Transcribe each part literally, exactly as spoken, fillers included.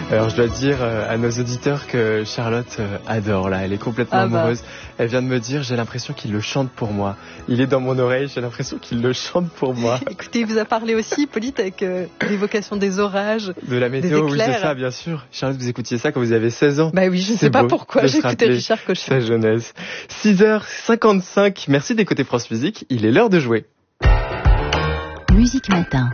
Alors je dois dire euh, à nos auditeurs que Charlotte euh, adore là, elle est complètement ah bah. amoureuse. Elle vient de me dire, j'ai l'impression qu'il le chante pour moi. Il est dans mon oreille, j'ai l'impression qu'il le chante pour moi. Écoutez, il vous a parlé aussi, Hippolyte, avec euh, l'évocation des orages, de la météo, des oui c'est ça, bien sûr. Charlotte, vous écoutiez ça quand vous avez seize ans. Bah oui, je ne sais pas pourquoi j'écoutais Richard Cochian. Sa jeunesse. six heures cinquante-cinq, merci d'écouter France Musique, il est l'heure de jouer. Musique Matin.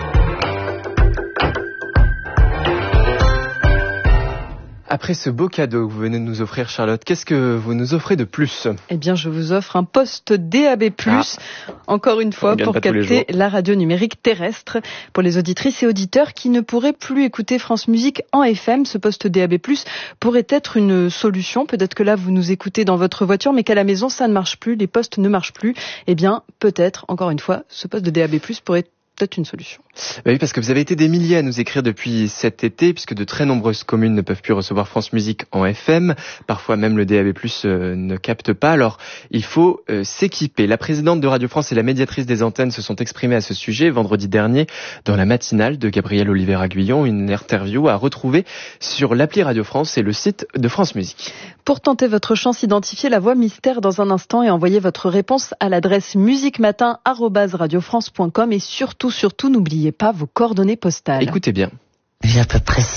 Après ce beau cadeau que vous venez de nous offrir, Charlotte, qu'est-ce que vous nous offrez de plus ? Eh bien, je vous offre un poste D A B plus, ah. encore une fois, pour capter la radio numérique terrestre. Pour les auditrices et auditeurs qui ne pourraient plus écouter France Musique en F M, ce poste D A B plus pourrait être une solution. Peut-être que là, vous nous écoutez dans votre voiture, mais qu'à la maison, ça ne marche plus, les postes ne marchent plus. Eh bien, peut-être, encore une fois, ce poste de D A B plus pourrait peut-être une solution. Bah oui, parce que vous avez été des milliers à nous écrire depuis cet été, puisque de très nombreuses communes ne peuvent plus recevoir France Musique en F M. Parfois même le D A B plus, euh, ne capte pas. Alors, il faut euh, s'équiper. La présidente de Radio France et la médiatrice des antennes se sont exprimées à ce sujet vendredi dernier dans la matinale de Gabriel Oliveira-Guyon, une interview à retrouver sur l'appli Radio France et le site de France Musique. Pour tenter votre chance, identifiez la voix mystère dans un instant et envoyez votre réponse à l'adresse musiquematin arobase radiofrance point com et surtout, surtout, n'oubliez pas vos coordonnées postales. Écoutez bien. J'ai à peu près